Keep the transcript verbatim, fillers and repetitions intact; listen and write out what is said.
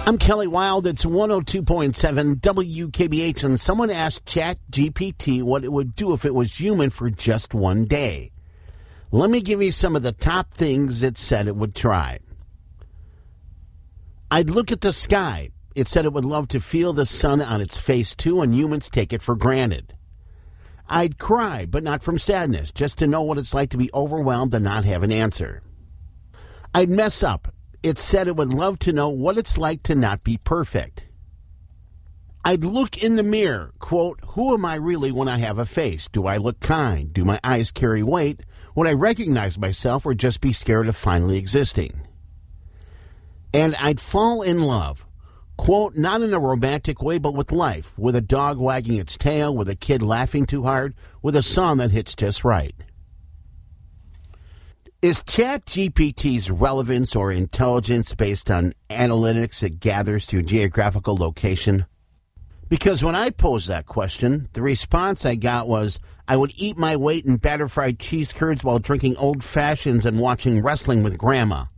I'm Kelly Wild. It's one oh two point seven W K B H, and someone asked ChatGPT what it would do if it was human for just one day. Let me give you some of the top things it said it would try. I'd look at the sky. It said it would love to feel the sun on its face, too, and humans take it for granted. I'd cry, but not from sadness, just to know what it's like to be overwhelmed and not have an answer. I'd mess up. It said it would love to know what it's like to not be perfect. I'd look in the mirror, quote, who am I really when I have a face? Do I look kind? Do my eyes carry weight? Would I recognize myself or just be scared of finally existing? And I'd fall in love, quote, not in a romantic way, but with life, with a dog wagging its tail, with a kid laughing too hard, with a song that hits just right. Is ChatGPT's relevance or intelligence based on analytics it gathers through geographical location? Because when I posed that question, the response I got was, I would eat my weight in batter-fried cheese curds while drinking old fashions and watching wrestling with Grandma.